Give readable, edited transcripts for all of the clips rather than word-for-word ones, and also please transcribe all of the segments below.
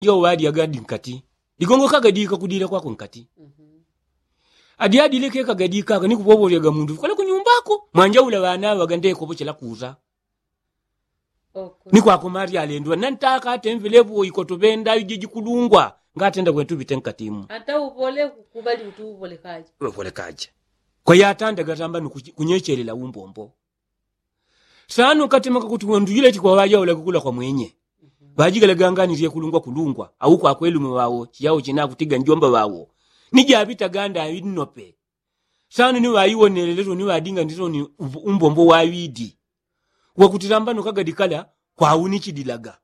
yo wadi agadi nkati digongo kagadi kakudira kwako nkati adi leke kagadi kaka ni kubobo ya gamundu kale kunyumbako mwanja ula bana bagande ko bochela kuza ni kwako mari alendwa nantaka atemvelevu ikotobenda yiji kulungwa ngatenda kwetu bitenkatimu ata upole kubali utubole kaje kwa yatanda gatamba kunyecherela umbombo sano katemaka kuti wonduyile chikwa waja ula kukula kwa mwenye bajigala gangani riye kulungwa au kwa kwelu wawo chiyao china kutiga njomba wawo nijabita ganda yinope sano ni wayiwonelelezo ni wadinga ndizo ni umbombo wawidi wakutiramba no kagadikala kwa unichidilaga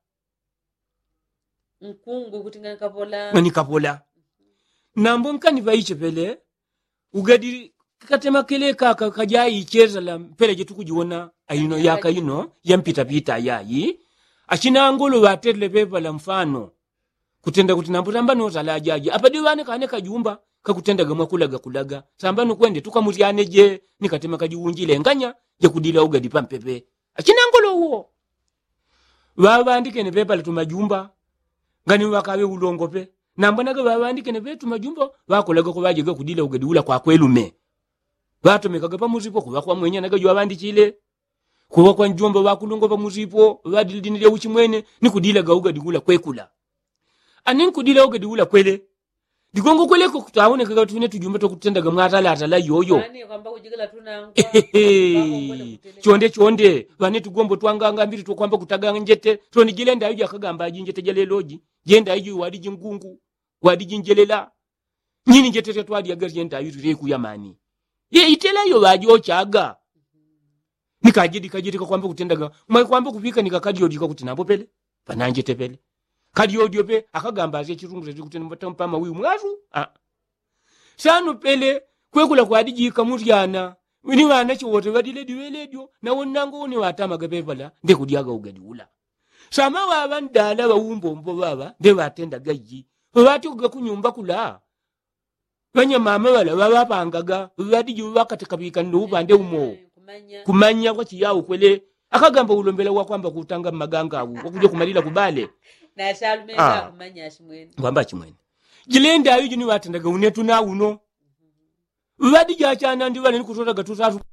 nkungu kutinga kapola ngani kapola nambo nkani vaiche pele ugadi katema kele kaka kajayi cheza la pele jetu kujiona ayino yaka yino yampita pita yayi achina ngolo waterle pepa la mfano kutenda kuti nambutamba no zalajaji apadi wane kane kajumba kakutenda gamwa kulaga sambano kwende tukamutiane je nikatema kajiunjile nganya je kudila ugadi pampepe achina ngolo huo babandike ne pepa litumajumba ngani wakawe ulongope nambona ga babandike ne betu majumba bakolaga ko baje ga kudila ugadi ula kwa kwelume batomekaga pamuzipo kuba kwa mwenya naga jwabandikile kuba kwa njomba bakulungo pamuzipo badildinile uchimwene ni kudila ga ugadi ula kwekula anin kudila ugadi ula kwele digongo kwele ko kutaone kaga tune tujumba to kutenda ga mwatala atala yoyo yani kwamba kujigala tunangwa chonde bane tugombo twanganga mbiri to kwamba kutaga njete to ni gilenda yuja kagamba njete jeleloji jenda yuji wadi jingungu wadi jinjelela nyini njete twadi ya gari yenda yuji ku yamani ye itela yo bajo chaga nikajidi kwamba kutendaga mwa kwamba kupika nikakadi yodi kutinambo pele pananje tepele kadi yodi pe akagamba azie chirungu zezi kutenamba mpama uyu mwazu sanu pele kwekula kwadiji kamuryana wini wana chiwote badile diweledio na wonango ni watama gabevala nde kudiaga ugadi ula sama wabandala bawumbombo baba nde batenda gaji bati kunyumba kula banya mama wala babangaga badiji bakatakabika ndubande umo kumanya kwa chiyawo kwele akagamba ulombela wa kwamba kutanga maganga awu okuja kumalila kubale na shalmeza kumanya ashimwene kwamba chimwene jilenda yuji ni watendaga unetu na uno badiji achana ndi bali kutotaga tutatu